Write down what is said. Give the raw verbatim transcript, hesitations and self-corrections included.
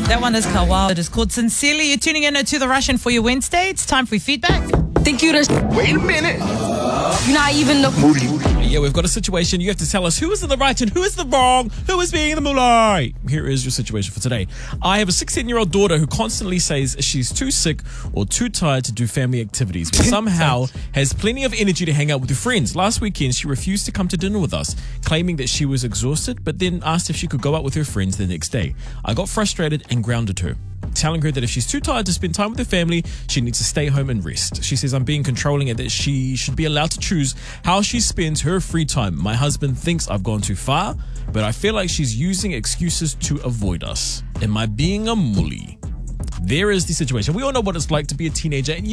That one is Kawao. It is called Sincerely. You're tuning in to the Russian for your Wednesday. It's time for your feedback. Think you just... Wait a minute. You're not even the... Moody. Yeah, we've got a situation. You have to tell us who is in the right and who is the wrong, who is being the mulai. Here is your situation for today. I have a sixteen-year-old daughter who constantly says she's too sick or too tired to do family activities, but somehow has plenty of energy to hang out with her friends. Last weekend, she refused to come to dinner with us, claiming that she was exhausted, but then asked if she could go out with her friends the next day. I got frustrated and grounded her, telling her that if she's too tired to spend time with her family, she needs to stay home and rest. She says I'm being controlling and that she should be allowed to choose how she spends her free time. My husband thinks I've gone too far, but I feel like she's using excuses to avoid us. Am I being a mully? There is the situation. We all know what it's like to be a teenager and you